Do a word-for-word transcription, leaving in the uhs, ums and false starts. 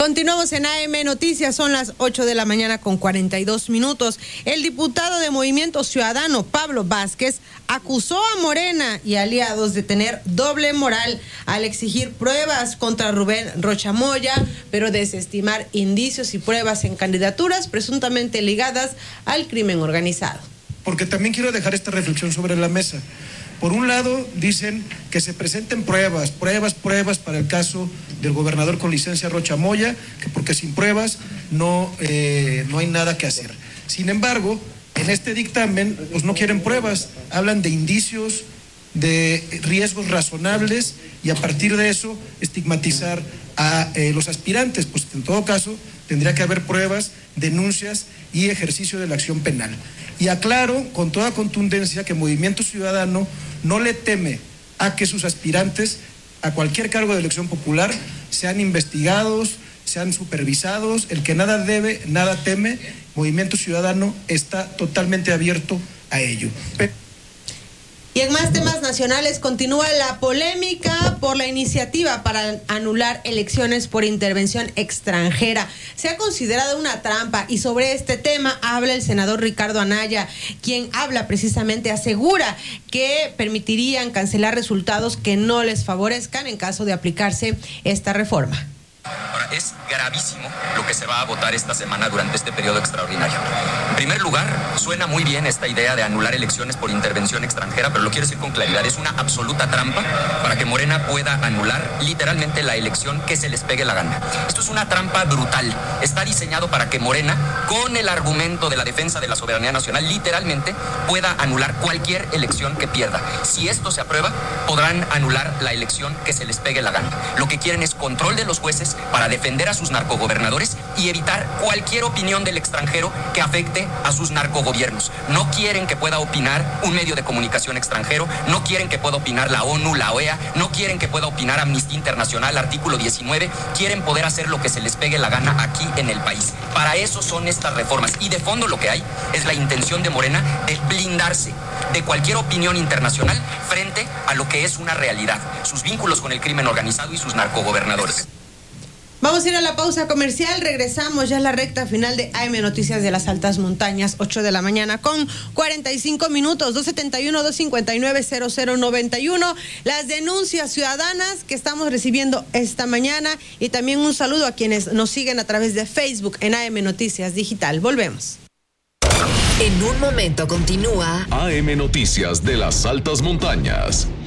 Continuamos en A M Noticias, son las ocho de la mañana con cuarenta y dos minutos. El diputado de Movimiento Ciudadano, Pablo Vázquez, acusó a Morena y aliados de tener doble moral al exigir pruebas contra Rubén Rocha Moya, pero desestimar indicios y pruebas en candidaturas presuntamente ligadas al crimen organizado. Porque también quiero dejar esta reflexión sobre la mesa. Por un lado, dicen que se presenten pruebas, pruebas, pruebas para el caso del gobernador con licencia Rocha Moya, que porque sin pruebas no, eh, no hay nada que hacer. Sin embargo, en este dictamen, pues no quieren pruebas, hablan de indicios, de riesgos razonables y a partir de eso estigmatizar a eh, los aspirantes, pues en todo caso tendría que haber pruebas, denuncias y ejercicio de la acción penal. Y aclaro con toda contundencia que Movimiento Ciudadano no le teme a que sus aspirantes a cualquier cargo de elección popular sean investigados, sean supervisados. El que nada debe, nada teme. Movimiento Ciudadano está totalmente abierto a ello. Pero... Y en más temas nacionales continúa la polémica por la iniciativa para anular elecciones por intervención extranjera. Se ha considerado una trampa y sobre este tema habla el senador Ricardo Anaya, quien habla precisamente, asegura que permitirían cancelar resultados que no les favorezcan en caso de aplicarse esta reforma. Ahora, es gravísimo lo que se va a votar esta semana durante este periodo extraordinario. En primer lugar, suena muy bien esta idea de anular elecciones por intervención extranjera, pero lo quiero decir con claridad, es una absoluta trampa para que Morena pueda anular literalmente la elección que se les pegue la gana. Esto es una trampa brutal. Está diseñado para que Morena, con el argumento de la defensa de la soberanía nacional, literalmente pueda anular cualquier elección que pierda. Si esto se aprueba, podrán anular la elección que se les pegue la gana. Lo que quieren es control de los jueces para defender a sus narcogobernadores y evitar cualquier opinión del extranjero que afecte a sus narcogobiernos. No quieren que pueda opinar un medio de comunicación extranjero, no quieren que pueda opinar la ONU, la O E A, no quieren que pueda opinar Amnistía Internacional, artículo diecinueve, quieren poder hacer lo que se les pegue la gana aquí en el país. Para eso son estas reformas y de fondo lo que hay es la intención de Morena de blindarse de cualquier opinión internacional frente a lo que es una realidad, sus vínculos con el crimen organizado y sus narcogobernadores. Vamos a ir a la pausa comercial, regresamos ya a la recta final de A M Noticias de las Altas Montañas, ocho de la mañana con cuarenta y cinco minutos, dos setenta y uno, dos cincuenta y nueve, cero cero noventa y uno, las denuncias ciudadanas que estamos recibiendo esta mañana y también un saludo a quienes nos siguen a través de Facebook en A M Noticias Digital. Volvemos. En un momento continúa A M Noticias de las Altas Montañas.